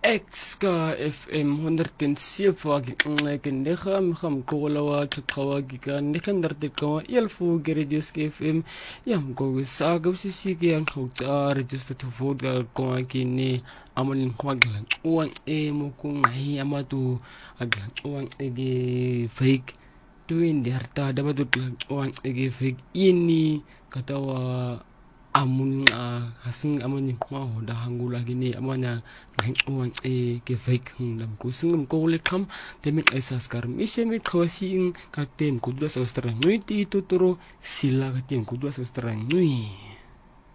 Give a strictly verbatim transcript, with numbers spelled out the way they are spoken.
X ka F M honderd en zeven wagi ngeke nega mgamkola wa kawagi ka nekandarte ka elfu geredios ke F M ya mgogo saga usisi ke yang khutsa register to vote ka kwa kini amon kwagla uang e mo kung ai amatu agla uang ege fake tu indi harta dapat uang ege fake ini katawa amun a hasing amun yung kuma ho da hangu lagi ni amanya ngang uang e ke fake hang lam ko singam ko le kam temin aisa skar mi se mi khawasi ing ka tem kudra sa strang nui ti tuturo sila ka tem kudra sa strang nui